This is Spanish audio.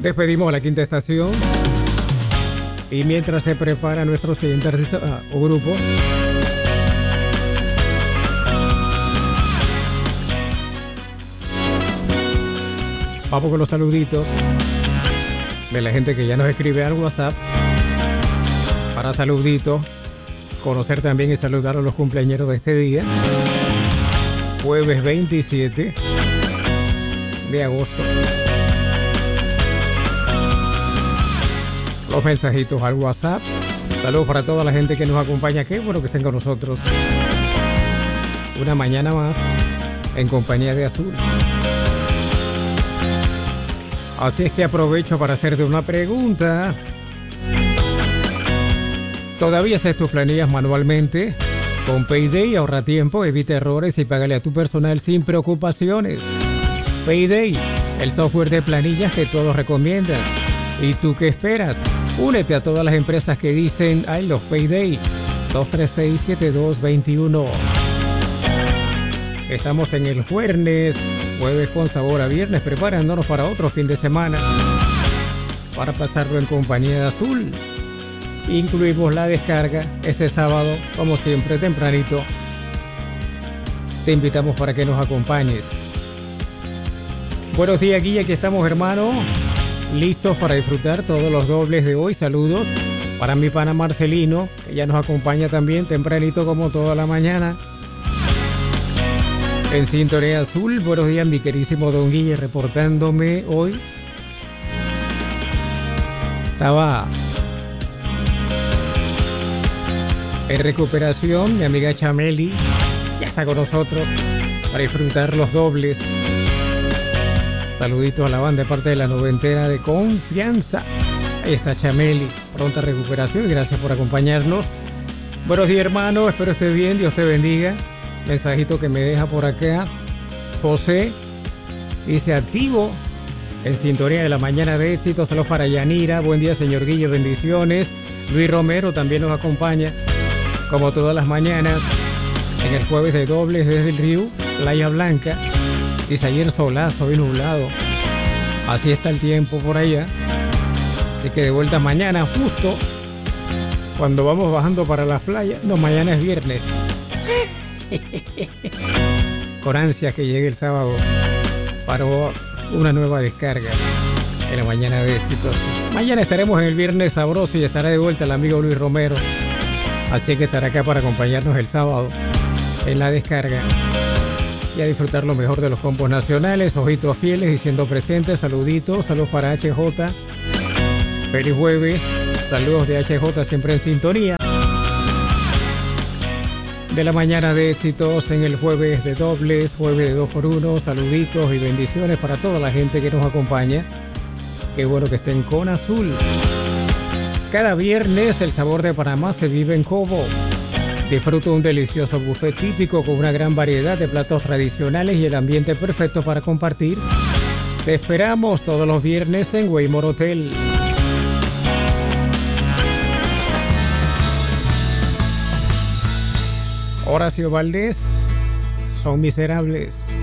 Despedimos a la quinta estación. Y mientras se prepara nuestro siguiente artista o grupo, vamos con los saluditos de la gente que ya nos escribe al WhatsApp. Para saluditos, conocer también y saludar a los cumpleañeros de este día, jueves 27 de agosto. Los mensajitos al WhatsApp. Saludos para toda la gente que nos acompaña. Qué bueno que estén con nosotros una mañana más en compañía de Azul. Así es que aprovecho para hacerte una pregunta. ¿Todavía haces tus planillas manualmente? Con Payday ahorra tiempo, evita errores y págale a tu personal sin preocupaciones. Payday, el software de planillas que todos recomiendan. ¿Y tú qué esperas? Únete a todas las empresas que dicen I love Payday. 236-7221. Estamos en el jueves con sabor a viernes, preparándonos para otro fin de semana, para pasarlo en compañía de Azul. Incluimos la descarga este sábado, como siempre, tempranito. Te invitamos para que nos acompañes. Buenos días, Guilla, aquí estamos, hermano, listos para disfrutar todos los dobles de hoy. Saludos para mi pana Marcelino, que ya nos acompaña también tempranito como toda la mañana en Sintonía Azul. Buenos días, mi querísimo Don Guille, reportándome hoy. Estaba en recuperación, mi amiga Chameli ya está con nosotros para disfrutar los dobles. Saluditos a la banda de parte de la noventera de confianza. Ahí está Chameli, pronta recuperación y gracias por acompañarnos. Buenos días, hermano, espero estés bien, Dios te bendiga. Mensajito que me deja por acá José, dice activo en sintonía de la mañana de éxito. Saludos para Yanira, buen día señor Guille, bendiciones. Luis Romero también nos acompaña como todas las mañanas en el jueves de dobles desde el Río Playa Blanca. Dice ayer solazo y nublado, así está el tiempo por allá, así que de vuelta mañana justo cuando vamos bajando para las playas. No, mañana es viernes. Con ansias que llegue el sábado para una nueva descarga en la mañana de éxitos. Mañana estaremos en el viernes sabroso y estará de vuelta el amigo Luis Romero, así que estará acá para acompañarnos el sábado en la descarga y a disfrutar lo mejor de los combos nacionales. Ojitos fieles y siendo presentes. Saluditos, saludos para HJ, feliz jueves, saludos de HJ siempre en sintonía de la mañana de éxitos en el jueves de dobles, jueves de 2x1. Saluditos y bendiciones para toda la gente que nos acompaña. Qué bueno que estén con Azul. Cada viernes el sabor de Panamá se vive en Cobo. Disfruta un delicioso buffet típico con una gran variedad de platos tradicionales y el ambiente perfecto para compartir. Te esperamos todos los viernes en Waymore Hotel. Horacio Valdés, Son Miserables.